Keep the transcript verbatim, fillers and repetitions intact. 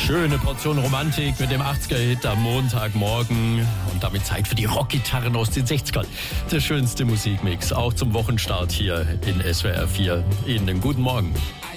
Schöne Portion Romantik mit dem achtziger-Hit am Montagmorgen und damit Zeit für die Rockgitarren aus den sechzigern. Der schönste Musikmix, auch zum Wochenstart hier in S W R vier. Ihnen einen guten Morgen.